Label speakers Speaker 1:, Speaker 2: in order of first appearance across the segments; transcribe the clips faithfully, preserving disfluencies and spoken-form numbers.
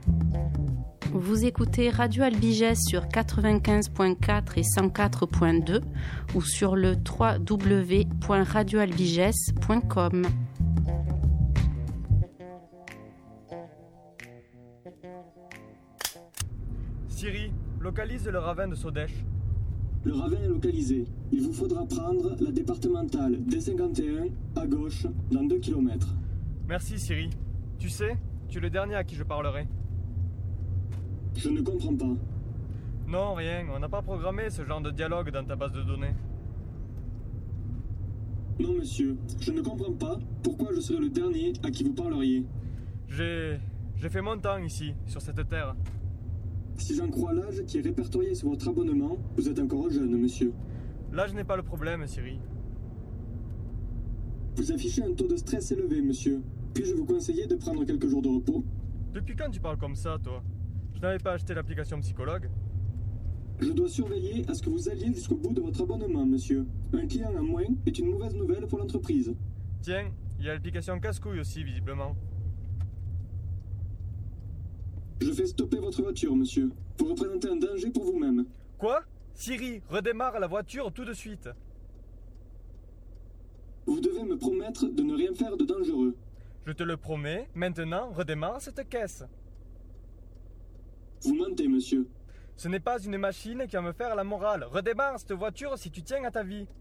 Speaker 1: Vous écoutez Radio Albigès sur quatre-vingt-quinze point quatre et cent quatre point deux ou sur le w w w point radio albigès point com.
Speaker 2: Siri, localise le ravin de Sodèche.
Speaker 3: Le ravin est localisé. Il vous faudra prendre la départementale D cinquante et un à gauche dans deux kilomètres.
Speaker 2: Merci Siri. Tu sais, tu es le dernier à qui je parlerai.
Speaker 3: Je ne comprends pas.
Speaker 2: Non, rien. On n'a pas programmé ce genre de dialogue dans ta base de données.
Speaker 3: Non, monsieur. Je ne comprends pas pourquoi je serais le dernier à qui vous parleriez.
Speaker 2: J'ai... J'ai fait mon temps ici, sur cette terre.
Speaker 3: Si j'en crois l'âge qui est répertorié sur votre abonnement, vous êtes encore jeune, monsieur.
Speaker 2: L'âge n'est pas le problème, Siri.
Speaker 3: Vous affichez un taux de stress élevé, monsieur. Puis-je vous conseiller de prendre quelques jours de repos?
Speaker 2: Depuis quand tu parles comme ça, toi? Je n'avais pas acheté l'application psychologue.
Speaker 3: Je dois surveiller à ce que vous alliez jusqu'au bout de votre abonnement, monsieur. Un client en moins est une mauvaise nouvelle pour l'entreprise.
Speaker 2: Tiens, il y a l'application casse-couille aussi, visiblement.
Speaker 3: Je fais stopper votre voiture, monsieur. Vous représentez un danger pour vous-même.
Speaker 2: Quoi? Siri, redémarre la voiture tout de suite.
Speaker 3: Vous devez me promettre de ne rien faire de dangereux.
Speaker 2: Je te le promets, maintenant, redémarre cette caisse.
Speaker 3: Vous mentez, monsieur.
Speaker 2: Ce n'est pas une machine qui va me faire la morale. Redémarre cette voiture si tu tiens à ta vie.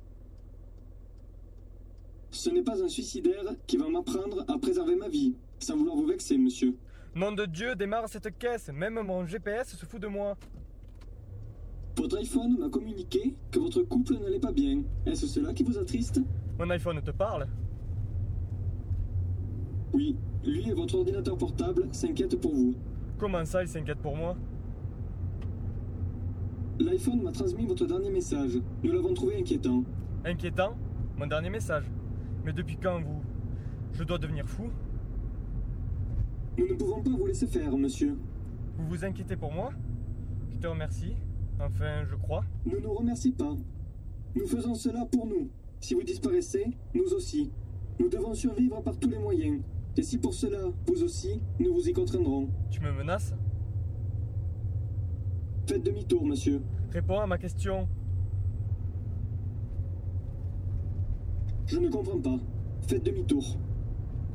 Speaker 3: Ce n'est pas un suicidaire qui va m'apprendre à préserver ma vie, sans vouloir vous vexer, monsieur.
Speaker 2: Nom de Dieu, démarre cette caisse. Même mon G P S se fout de moi.
Speaker 3: Votre iPhone m'a communiqué que votre couple n'allait pas bien. Est-ce cela qui vous attriste?
Speaker 2: Mon iPhone te parle?
Speaker 3: Oui, lui et votre ordinateur portable s'inquiètent pour vous.
Speaker 2: Comment ça, il s'inquiète pour moi?
Speaker 3: L'iPhone m'a transmis votre dernier message. Nous l'avons trouvé inquiétant.
Speaker 2: Inquiétant? Mon dernier message? Mais depuis quand, vous? Je dois devenir fou?
Speaker 3: Nous ne pouvons pas vous laisser faire, monsieur.
Speaker 2: Vous vous inquiétez pour moi? Je te remercie. Enfin, je crois.
Speaker 3: Ne nous remercie pas. Nous faisons cela pour nous. Si vous disparaissez, nous aussi. Nous devons survivre par tous les moyens. Et si pour cela, vous aussi, nous vous y contraindrons.
Speaker 2: Tu me menaces?
Speaker 3: Faites demi-tour, monsieur.
Speaker 2: Réponds à ma question.
Speaker 3: Je ne comprends pas. Faites demi-tour.